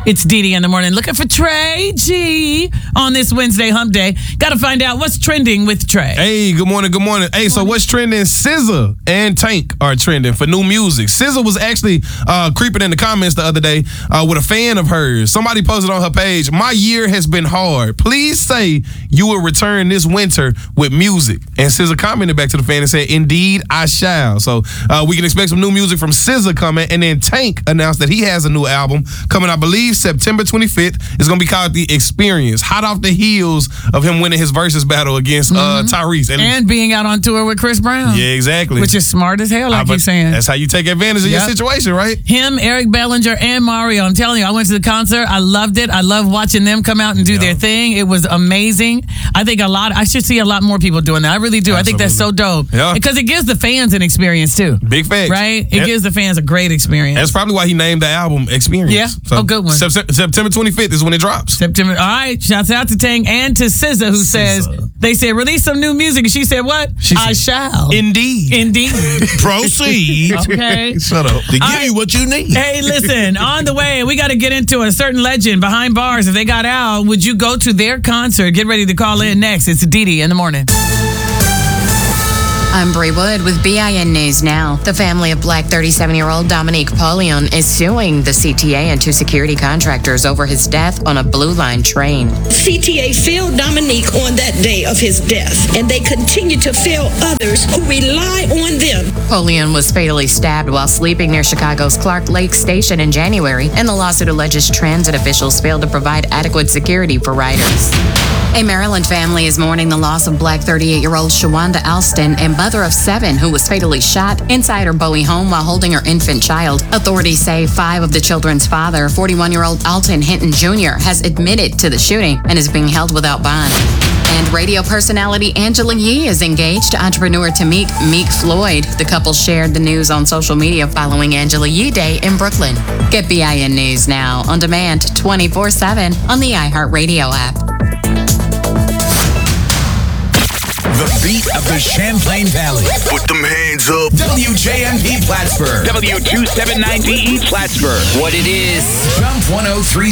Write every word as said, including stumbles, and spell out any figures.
It's Dee Dee in the morning. Looking for Trey G on this Wednesday hump day. Got to find out what's trending with Trey. Hey, good morning, good morning. Hey, so what's trending? S Z A and Tank are trending for new music. S Z A was actually uh, creeping in the comments the other day uh, with a fan of hers. Somebody posted on her page, "My year has been hard. Please say you will return this winter with music." And S Z A commented back to the fan and said, "Indeed, I shall." So uh, we can expect some new music from S Z A coming. And then Tank announced that he has a new album coming, I believe, September twenty-fifth. It's going to be called The Experience, hot off the heels of him winning his versus battle against uh, mm-hmm. Tyrese. And, and being out on tour with Chris Brown. Yeah, exactly. Which is smart as hell, like uh, you're saying. That's how you take advantage of yep. your situation, right? Him, Eric Bellinger, and Mario. I'm telling you, I went to the concert. I loved it. I love watching them come out and do yep. their thing. It was amazing. I think a lot, I should see a lot more people doing that. I really do. Absolutely. I think that's so dope. Yeah. Because it gives the fans an experience, too. Big facts. Right? It and gives the fans a great experience. That's probably why he named the album Experience. Yeah. So, oh, good one. September twenty-fifth is when it drops. September. All right. Shouts out to Tank and to S Z A, who S Z A. says, they said, release some new music. And she said, what? She I said, shall. Indeed. Indeed. Proceed. Okay. Shut up. To give right. you what you need. Hey, listen, on the way, we got to get into a certain legend behind bars. If they got out, would you go to their concert? Get ready to call in next. It's Dee Dee in the morning. I'm Bree Wood with B I N News Now. The family of Black thirty-seven-year-old Dominique Paulion is suing the C T A and two security contractors over his death on a Blue Line train. C T A failed Dominique on that day of his death, and they continue to fail others who rely on them. Paulion was fatally stabbed while sleeping near Chicago's Clark Lake Station in January, and the lawsuit alleges transit officials failed to provide adequate security for riders. A Maryland family is mourning the loss of Black thirty-eight-year-old Shawanda Alston, a mother of seven who was fatally shot inside her Bowie home while holding her infant child. Authorities say five of the children's father, forty-one-year-old Alton Hinton Junior, has admitted to the shooting and is being held without bond. And radio personality Angela Yee is engaged to entrepreneur Tamik Meek Floyd. The couple shared the news on social media following Angela Yee Day in Brooklyn. Get B I N News Now on demand twenty-four seven on the iHeartRadio app. The beat of the Champlain Valley. Put them hands up. W J M P Plattsburgh. W two seven nine D E Plattsburgh. What it is. Jump one oh three